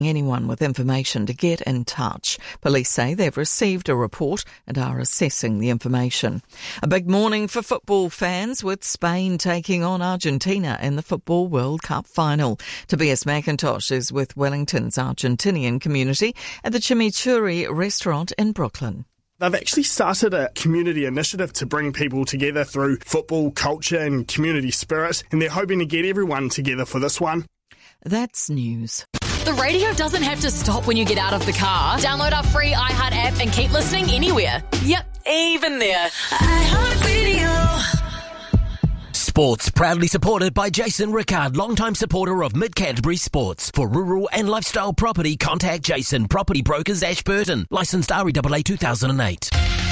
anyone with information to get in touch. Police say they've received a report and are assessing the information. A big morning for football fans, with Spain taking on Argentina in the Football World Cup final. Tobias McIntosh is with Wellington's Argentinian community at the Chimichurri restaurant in Brooklyn. They've actually started a community initiative to bring people together through football culture and community spirit, and they're hoping to get everyone together for this one. That's news. The radio doesn't have to stop when you get out of the car. Download our free iHeart app and keep listening anywhere. Yep, even there. iHeartRadio. Sports proudly supported by Jason Rickard, longtime supporter of Mid-Canterbury Sports. For rural and lifestyle property, contact Jason, Property Brokers, Ashburton. Licensed REAA 2008.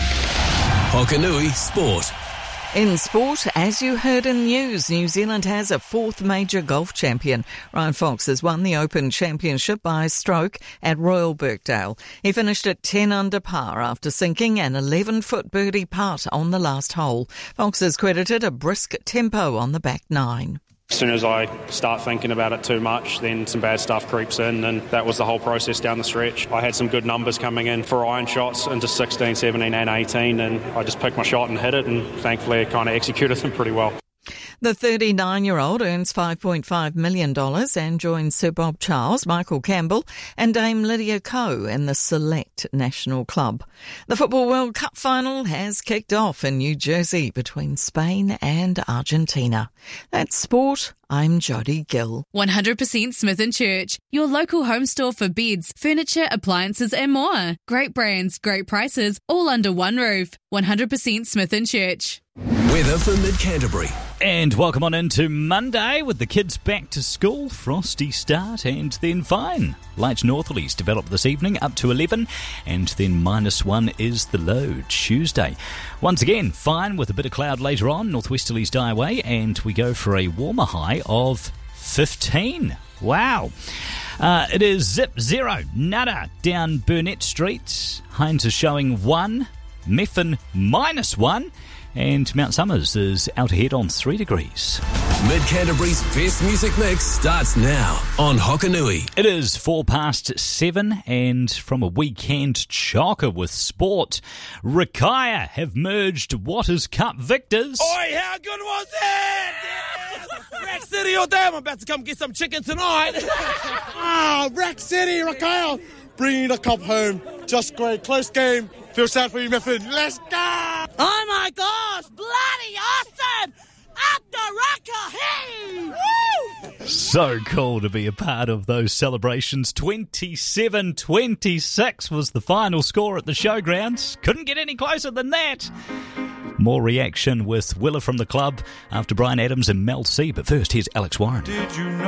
Hokanui Sport. In sport, as you heard in news, New Zealand has a fourth major golf champion. Ryan Fox has won the Open Championship by a stroke at Royal Birkdale. He finished at 10 under par after sinking an 11-foot birdie putt on the last hole. Fox has credited a brisk tempo on the back nine. As soon as I start thinking about it too much, then some bad stuff creeps in, and that was the whole process down the stretch. I had some good numbers coming in for iron shots into 16, 17 and 18, and I just picked my shot and hit it, and thankfully I kind of executed them pretty well. The 39-year-old earns $5.5 million and joins Sir Bob Charles, Michael Campbell and Dame Lydia Ko in the Select National Club. The Football World Cup final has kicked off in New Jersey between Spain and Argentina. That's sport. I'm Jodie Gill. 100% Smith & Church, your local home store for beds, furniture, appliances and more. Great brands, great prices, all under one roof. 100% Smith & Church. Weather for Mid-Canterbury. And welcome on into Monday with the kids back to school. Frosty start and then fine. Light northerlies develop this evening up to 11 and then -1 is the low. Tuesday. Once again, fine with a bit of cloud later on. Northwesterlies die away and we go for a warmer high of 15. Wow. It is zip, 0, nada down Burnett Street. Hines is showing 1. Methven -1. And Mount Somers is out ahead on 3 degrees. Mid-Canterbury's best music mix starts now on Hokanui. It is 7:04, and from a weekend chocker with sport, Rakaia have merged Waters Cup victors. Oi, how good was it? Yes! Rack City all day. I'm about to come get some chicken tonight. Rack City, Rakaia, bringing the cup home. Just great. Close game. Feel sad for you, Methven. Let's go! Oh my gosh, bloody awesome! Up the Raka, hey! So cool to be a part of those celebrations. 27-26 was the final score at the showgrounds. Couldn't get any closer than that. More reaction with Willa from the club after Brian Adams and Mel C. But first, here's Alex Warren. Did you know